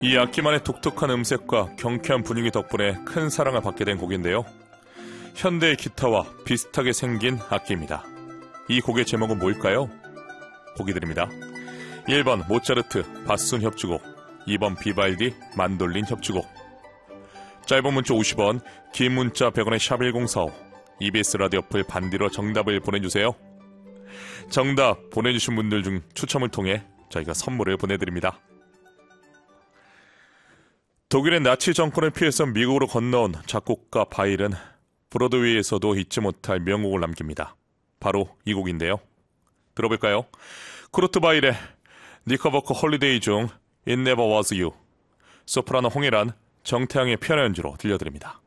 이 악기만의 독특한 음색과 경쾌한 분위기 덕분에 큰 사랑을 받게 된 곡인데요. 현대의 기타와 비슷하게 생긴 악기입니다. 이 곡의 제목은 뭘까요? 보기 드립니다. 1번 모차르트 바순 협주곡, 2번 비발디 만돌린 협주곡. 짧은 문자 50원, 긴 문자 100원의 샵1045, EBS 라디오 어플 반디로 정답을 보내주세요. 정답 보내주신 분들 중 추첨을 통해 저희가 선물을 보내드립니다. 독일의 나치 정권을 피해서 미국으로 건너온 작곡가 바일은 브로드웨이에서도 잊지 못할 명곡을 남깁니다. 바로 이 곡인데요. 들어볼까요? 쿠르트 바일의 니커버커 홀리데이 중 It Never Was You, 소프라노 홍일한, 정태양의 피아노 연주로 들려드립니다.